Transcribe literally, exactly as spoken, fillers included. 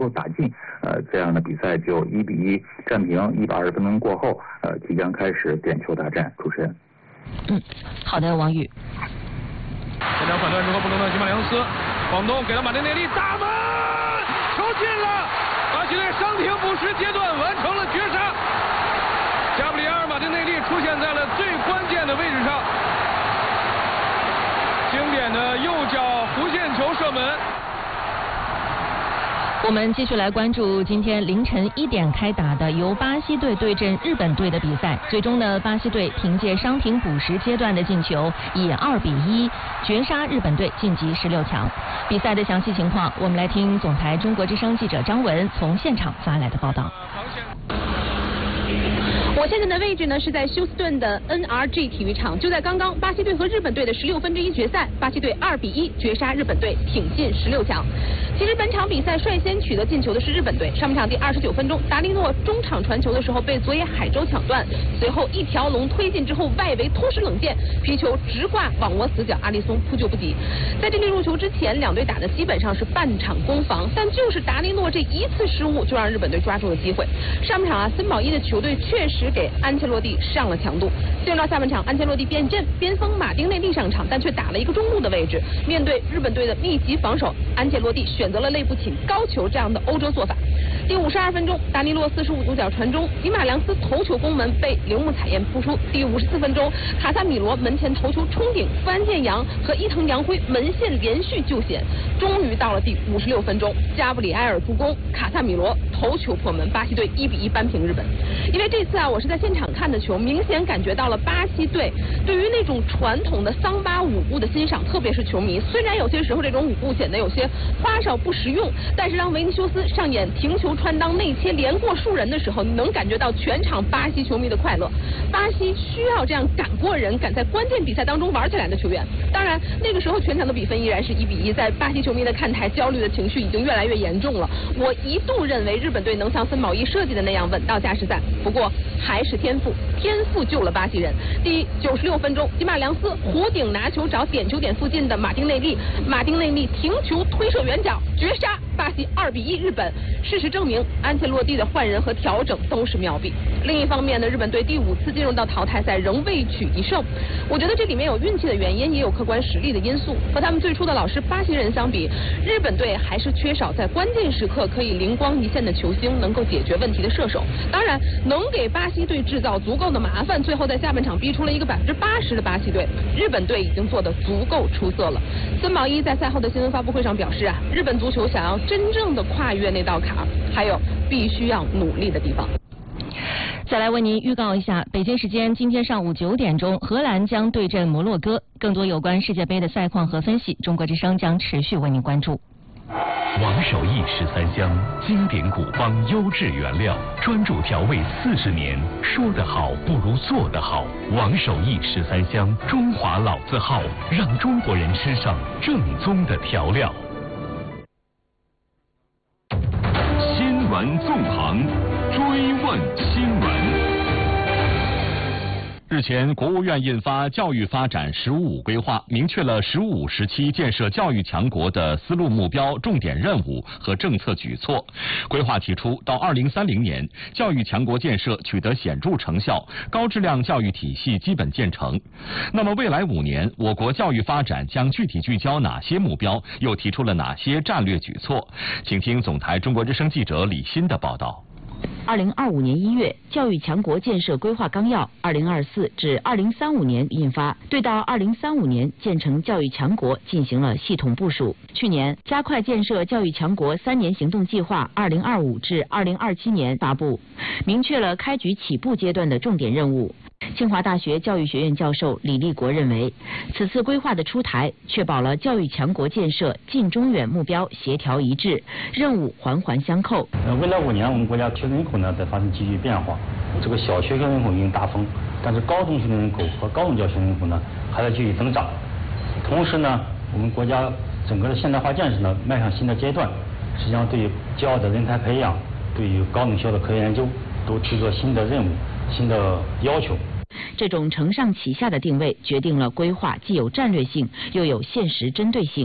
够打进，呃，这样的比赛就一比一战平。一百二十分钟过后，呃，即将开始点球大战。主持人。 嗯，好的，王宇。 前场反断之后，布鲁诺·吉马良斯，广东给了马丁内利，大门，球进了！巴西队伤停补时阶段完成了绝杀。加布里埃尔·马丁内利出现在了最关键的位置上，经典的右脚弧线球射门。 我们继续来关注今天凌晨一点开打的由巴西队对阵日本队的比赛。最终呢，巴西队凭借伤停补时阶段的进球，以二比一绝杀日本队，晋级十六强。比赛的详细情况，我们来听总台中国之声记者张文从现场发来的报道。 我现在的位置呢是在休斯顿的 N R G 体育场。就在刚刚，巴西队和日本队的十六分之一决赛，巴西队二比一绝杀日本队，挺进十六强。其实本场比赛率先取得进球的是日本队。上半场第二十九分钟，达利诺中场传球的时候被佐野海舟抢断，随后一条龙推进之后，外围突施冷箭，皮球直挂网窝死角，阿里松扑救不及。在这粒入球之前，两队打的基本上是半场攻防，但就是达利诺这一次失误，就让日本队抓住了机会。上半场啊，森保一的球队确实给安切洛蒂上了强度。进入到下半场，安切洛蒂变阵，边锋马丁内利上场，但却打了一个中路的位置。面对日本队的密集防守，安切洛蒂选择了内部请高球这样的欧洲做法。第五十二分钟，达尼洛四十五度角传中，吉马良斯头球攻门被铃木彩彦扑出。第五十四分钟，卡萨米罗门前头球冲顶，富安健洋和伊藤洋辉门线连续救险。终于到了第五十六分钟，加布里埃尔助攻，卡萨米罗头球破门，巴西队一比一扳平日本。因为这次啊，我是在现场看的球，明显感觉到了巴西队对于那种传统的桑巴舞步的欣赏，特别是球迷。虽然有些时候这种舞步显得有些花哨不实用，但是让维尼修斯上演停球穿裆内切连过数人的时候，你能感觉到全场巴西球迷的快乐。巴西需要这样敢过人、敢在关键比赛当中玩起来的球员。当然，那个时候全场的比分依然是一比一，在巴西球迷的看台，焦虑的情绪已经越来越严重了。我一度认为日本队能像森保一设计的那样稳到加时赛，不过还是天赋，天赋救了巴西人。第九十六分钟，吉马良斯弧顶拿球找点球点附近的马丁内利，马丁内利停球推射远角，绝杀巴西二比一日本。事实证明，安切洛蒂的换人和调整都是妙笔。另一方面呢，日本队第五次进入到淘汰赛仍未取一胜，我觉得这里面有运气的原因，也有客观实力的因素。和他们最初的老师巴西人相比，日本队还是缺少在关键时刻可以灵光一现的球星，能够解决问题的射手。当然，能给巴西队制造足够的麻烦，最后在下半场逼出了一个百分之八十的巴西队。日本队已经做得足够出色了。森保一在赛后的新闻发布会上表示啊，日本足球想要真正的跨越那道坎儿，还有必须要努力的地方。 再来为您预告一下，北京时间今天上午九点钟，荷兰将对阵摩洛哥。更多有关世界杯的赛况和分析，中国之声将持续为您关注。 王守义十三香，经典古方，优质原料，专注调味四十年，说得好不如做得好。王守义十三香，中华老字号，让中国人吃上正宗的调料。新闻纵横，追问新闻。日前，国务院印发《教育发展“十五五”规划》，明确了“十五五”时期建设教育强国的思路目标、重点任务和政策举措。规划提出，到二零三零年，教育强国建设取得显著成效，高质量教育体系基本建成。那么，未来五年，我国教育发展将具体聚焦哪些目标？又提出了哪些战略举措？请听总台中国之声记者李欣的报道。 二零二五年一月，教育强国建设规划纲要二零二四至二零三五年印发，对到二零三五年建成教育强国进行了系统部署。去年，加快建设教育强国三年行动计划二零二五至二零二七年发布，明确了开局起步阶段的重点任务。清华大学教育学院教授李立国认为，此次规划的出台，确保了教育强国建设近中远目标协调一致，任务环环相扣。 呃，未来五年，我们国家学生人口呢在发生急剧变化，这个小学生人口已经大峰，但是高中学生人口和高等教学人口呢还在继续增长。同时呢，我们国家整个的现代化建设呢迈向新的阶段，实际上对于教育的人才培养，对于高等校的科研研究都提出了新的任务、新的要求。 这种承上启下的定位，决定了规划既有战略性，又有现实针对性。